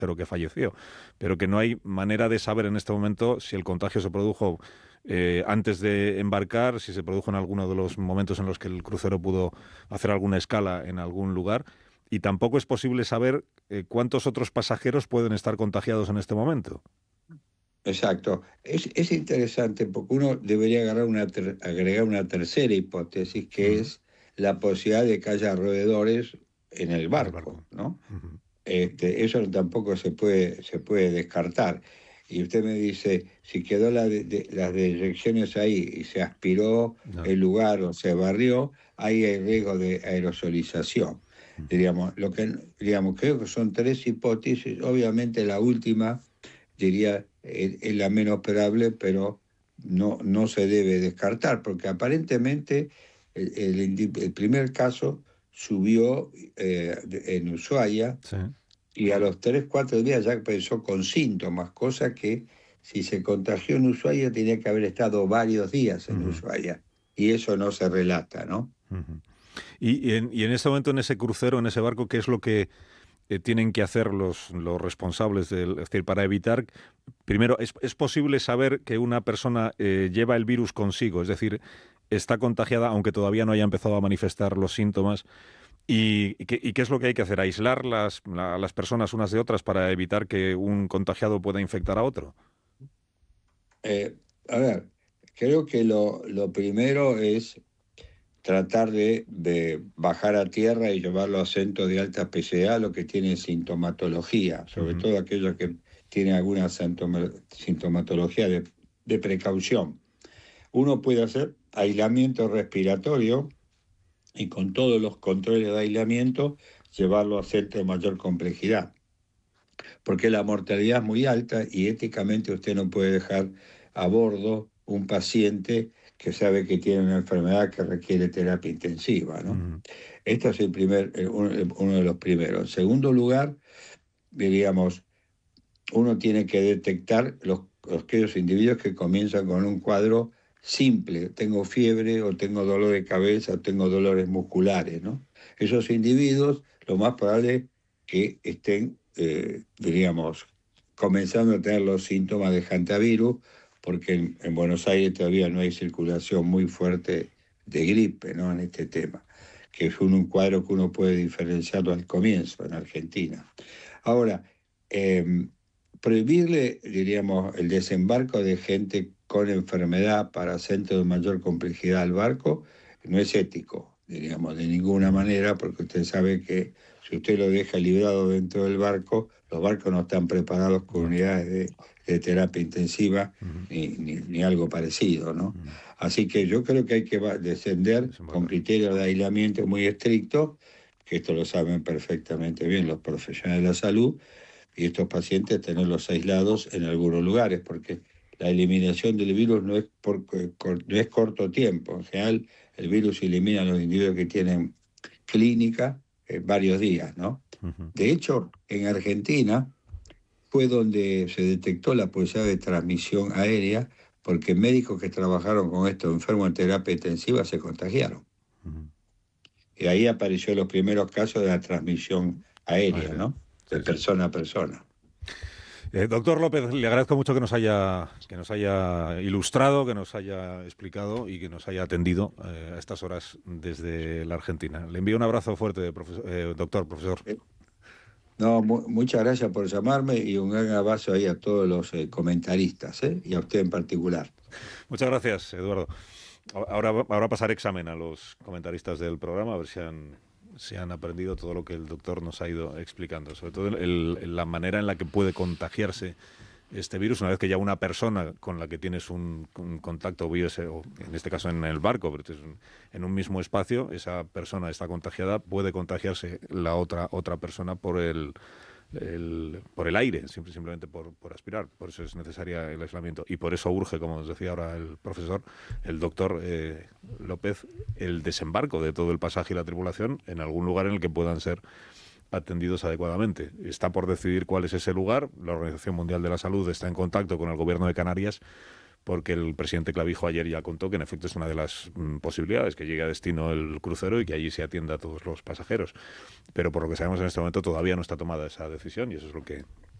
pero que falleció. Pero que no hay manera de saber en este momento si el contagio se produjo antes de embarcar, si se produjo en alguno de los momentos en los que el crucero pudo hacer alguna escala en algún lugar. Y tampoco es posible saber cuántos otros pasajeros pueden estar contagiados en este momento. Exacto. Es interesante porque uno debería agregar una tercera hipótesis, que Ujú. es la posibilidad de que haya roedores en el En el barco, barco. ¿no? Ujú. Eso tampoco se puede descartar. Y usted me dice, si quedó las deyecciones ahí y se aspiró No. el lugar o se barrió, ahí hay riesgo de aerosolización. Ujú. Digamos, creo que son tres hipótesis. Obviamente la última, diría, es la menos probable, pero no se debe descartar, porque aparentemente el primer caso subió en Ushuaia, Sí. y a los 3, 4 días ya empezó con síntomas, cosa que si se contagió en Ushuaia tenía que haber estado varios días en Ujú. Ushuaia, y eso no se relata, ¿no? Ujú. Y en este momento, en ese crucero, en ese barco, ¿qué es lo que tienen que hacer los responsables es decir, para evitar, primero, es posible saber que una persona lleva el virus consigo, es decir, está contagiada aunque todavía no haya empezado a manifestar los síntomas? ¿Y qué es lo que hay que hacer? ¿Aislar las personas unas de otras para evitar que un contagiado pueda infectar a otro? Eh, a ver, creo que lo primero es tratar de bajar a tierra y llevarlo a centros de alta especialidad, lo que tienen sintomatología, sobre Ujú. todo aquellos que tienen alguna sintomatología de precaución. Uno puede hacer aislamiento respiratorio y con todos los controles de aislamiento llevarlo a centros de mayor complejidad, porque la mortalidad es muy alta y éticamente usted no puede dejar a bordo un paciente que sabe que tiene una enfermedad que requiere terapia intensiva, ¿no? Ujú. Este es uno de los primeros. En segundo lugar, diríamos, uno tiene que detectar aquellos individuos que comienzan con un cuadro simple: tengo fiebre, o tengo dolor de cabeza, o tengo dolores musculares, ¿no? Esos individuos, lo más probable es que estén, diríamos, comenzando a tener los síntomas de hantavirus, porque en Buenos Aires todavía no hay circulación muy fuerte de gripe, ¿no? En este tema, que es un cuadro que uno puede diferenciarlo al comienzo en Argentina. Ahora, eh, prohibirle, diríamos, el desembarco de gente con enfermedad para centros de mayor complejidad al barco no es ético, diríamos, de ninguna Ujú. manera, porque usted sabe que si usted lo deja librado dentro del barco, los barcos no están preparados con No. unidades de terapia intensiva Ujú. ni algo parecido, ¿no? Ujú. Así que yo creo que hay que descender con Desembarcar. criterios de aislamiento muy estrictos, que esto lo saben perfectamente bien los profesionales de la salud, y estos pacientes tenerlos aislados en algunos lugares, porque la eliminación del virus no es corto tiempo. En general, el virus se elimina a los individuos que tienen clínica varios días, ¿no? Ujú. De hecho, en Argentina fue donde se detectó la posibilidad de transmisión aérea, porque médicos que trabajaron con estos enfermos en terapia intensiva se contagiaron. Ujú. Y ahí aparecieron los primeros casos de la transmisión aérea, Aérea. ¿no? De Sí, sí. persona a persona. Doctor López, le agradezco mucho que nos haya ilustrado, que nos haya explicado y que nos haya atendido a estas horas desde la Argentina. Le envío un abrazo fuerte, doctor, profesor. No, muchas gracias por llamarme, y un gran abrazo ahí a todos los comentaristas, y a usted en particular. Muchas gracias, Eduardo. Ahora pasaré examen a los comentaristas del programa, a ver si han aprendido todo lo que el doctor nos ha ido explicando, sobre todo la manera en la que puede contagiarse este virus una vez que ya una persona con la que tienes un contacto, o en este caso en el barco, pero en un mismo espacio, esa persona está contagiada, puede contagiarse la otra persona por el aire, simplemente por aspirar. Por eso es necesaria el aislamiento. Y por eso urge, como nos decía ahora el profesor, el doctor López, el desembarco de todo el pasaje y la tripulación en algún lugar en el que puedan ser atendidos adecuadamente. Está por decidir cuál es ese lugar. La Organización Mundial de la Salud está en contacto con el gobierno de Canarias porque el presidente Clavijo ayer ya contó que en efecto es una de las posibilidades, que llegue a destino el crucero y que allí se atienda a todos los pasajeros. Pero por lo que sabemos en este momento todavía no está tomada esa decisión y eso es lo que